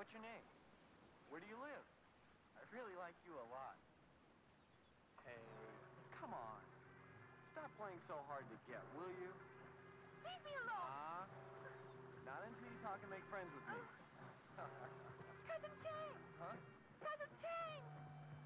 What's your name? Where do you live? I really like you a lot. Hey, come on. Stop playing so hard to get, will you? Leave me alone! Not until you talk and make friends with me.